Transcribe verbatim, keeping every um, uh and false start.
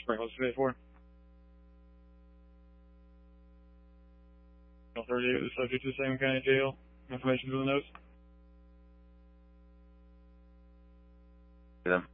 Springfield two eighty-four. thirty-eight, the subject to Salem County Jail. Information to the notes. Yeah.